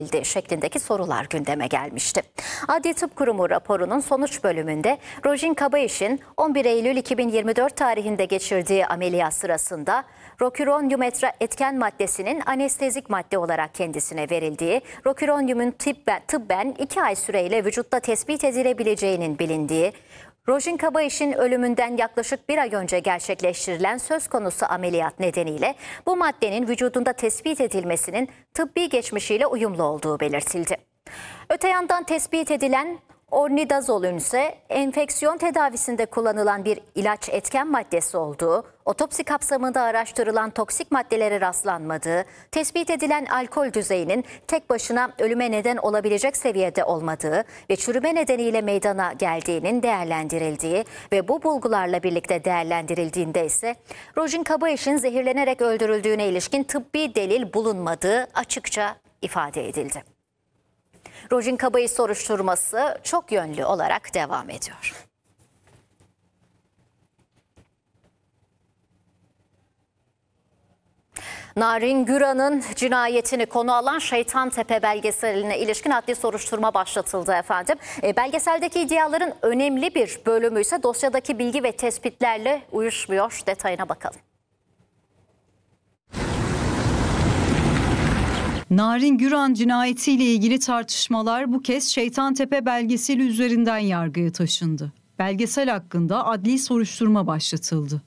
şeklindeki sorular gündeme gelmişti. Adli Tıp Kurumu raporunun sonuç bölümünde Rojin Kabayiş'in 11 Eylül 2024 tarihinde geçirdiği ameliyat sırasında roküronyum etken maddesinin anestezik madde olarak kendisine verildiği, roküronyumun tıbben 2 ay süreyle vücutta tespit edilebileceğinin bilindiği, Rojin Kabayiş'in ölümünden yaklaşık 1 ay önce gerçekleştirilen söz konusu ameliyat nedeniyle bu maddenin vücudunda tespit edilmesinin tıbbi geçmişiyle uyumlu olduğu belirtildi. Öte yandan tespit edilen ornidazolün ise enfeksiyon tedavisinde kullanılan bir ilaç etken maddesi olduğu, otopsi kapsamında araştırılan toksik maddelere rastlanmadığı, tespit edilen alkol düzeyinin tek başına ölüme neden olabilecek seviyede olmadığı ve çürüme nedeniyle meydana geldiğinin değerlendirildiği ve bu bulgularla birlikte değerlendirildiğinde ise Rojin Kabayiş'in zehirlenerek öldürüldüğüne ilişkin tıbbi delil bulunmadığı açıkça ifade edildi. Rojin Kabayiş soruşturması çok yönlü olarak devam ediyor. Narin Güran'ın cinayetini konu alan Şeytantepe belgeseline ilişkin adli soruşturma başlatıldı efendim. Belgeseldeki iddiaların önemli bir bölümü ise dosyadaki bilgi ve tespitlerle uyuşmuyor. Detayına bakalım. Narin Güran cinayetiyle ilgili tartışmalar bu kez Şeytantepe belgeseli üzerinden yargıya taşındı. Belgesel hakkında adli soruşturma başlatıldı.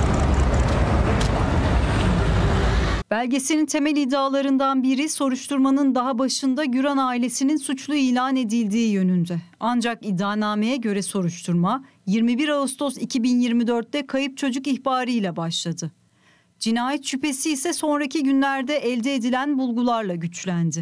Belgeselin temel iddialarından biri soruşturmanın daha başında Güran ailesinin suçlu ilan edildiği yönünde. Ancak iddianameye göre soruşturma 21 Ağustos 2024'te kayıp çocuk ihbarıyla başladı. Cinayet şüphesi ise sonraki günlerde elde edilen bulgularla güçlendi.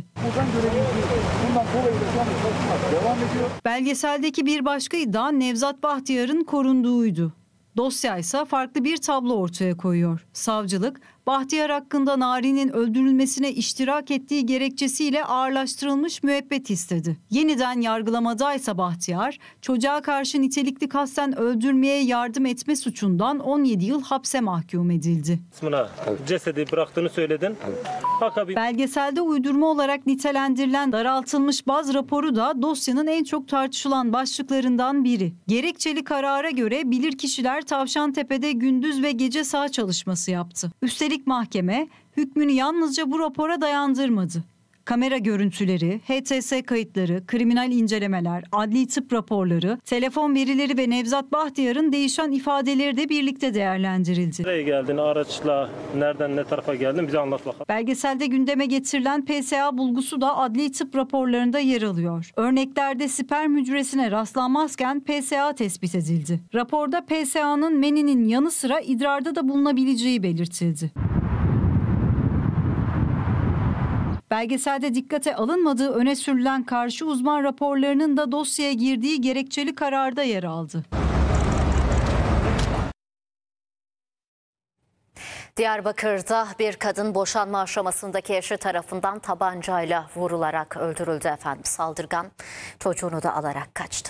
Belgeseldeki bir başka iddia Nevzat Bahtiyar'ın korunduğuydu. Dosya ise farklı bir tablo ortaya koyuyor. Savcılık, Bahtiyar hakkında Narin'in öldürülmesine iştirak ettiği gerekçesiyle ağırlaştırılmış müebbet istedi. Yeniden yargılamadaysa Bahtiyar, çocuğa karşı nitelikli kasten öldürmeye yardım etme suçundan 17 yıl hapse mahkum edildi. Cesedi bıraktığını söyledin. Belgeselde uydurma olarak nitelendirilen daraltılmış baz raporu da dosyanın en çok tartışılan başlıklarından biri. Gerekçeli karara göre bilirkişiler Tavşantepe'de gündüz ve gece saha çalışması yaptı. Üstelik mahkeme hükmünü yalnızca bu rapora dayandırmadı. Kamera görüntüleri, HTS kayıtları, kriminal incelemeler, adli tıp raporları, telefon verileri ve Nevzat Bahtiyar'ın değişen ifadeleri de birlikte değerlendirildi. Nereye geldin, araçla nereden ne tarafa geldin bize anlat bakalım. Belgeselde gündeme getirilen PSA bulgusu da adli tıp raporlarında yer alıyor. Örneklerde sperm hücresine rastlanmazken PSA tespit edildi. Raporda PSA'nın meninin yanı sıra idrarda da bulunabileceği belirtildi. Belgeselde dikkate alınmadığı öne sürülen karşı uzman raporlarının da dosyaya girdiği gerekçeli kararda yer aldı. Diyarbakır'da bir kadın boşanma aşamasındaki eşi tarafından tabancayla vurularak öldürüldü efendim. Saldırgan çocuğunu da alarak kaçtı.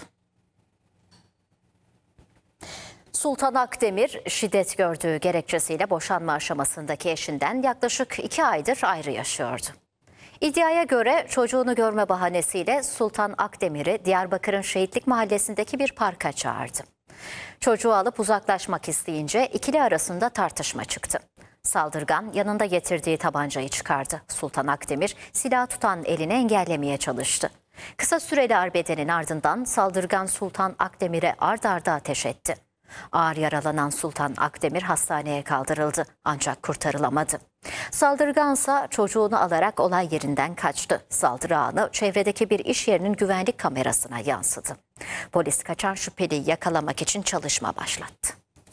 Sultan Akdemir şiddet gördüğü gerekçesiyle boşanma aşamasındaki eşinden yaklaşık 2 aydır ayrı yaşıyordu. İddiaya göre çocuğunu görme bahanesiyle Sultan Akdemir'i Diyarbakır'ın Şehitlik Mahallesi'ndeki bir parka çağırdı. Çocuğu alıp uzaklaşmak isteyince ikili arasında tartışma çıktı. Saldırgan yanında getirdiği tabancayı çıkardı. Sultan Akdemir silah tutan elini engellemeye çalıştı. Kısa süreli arbedenin ardından saldırgan Sultan Akdemir'e ard arda ateş etti. Ağır yaralanan Sultan Akdemir hastaneye kaldırıldı ancak kurtarılamadı. Saldırgansa çocuğunu alarak olay yerinden kaçtı. Saldırı anı çevredeki bir iş yerinin güvenlik kamerasına yansıdı. Polis kaçan şüpheliyi yakalamak için çalışma başlattı.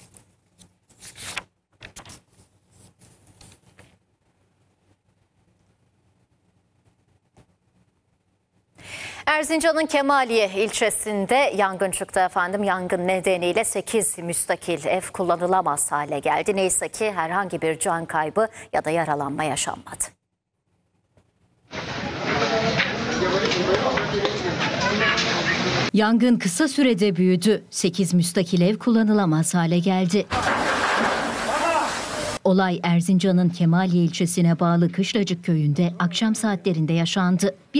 Erzincan'ın Kemaliye ilçesinde yangın çıktı efendim. Yangın nedeniyle 8 müstakil ev kullanılamaz hale geldi. Neyse ki herhangi bir can kaybı ya da yaralanma yaşanmadı. Yangın kısa sürede büyüdü. 8 müstakil ev kullanılamaz hale geldi. Olay Erzincan'ın Kemaliye ilçesine bağlı Kışlacık köyünde akşam saatlerinde yaşandı.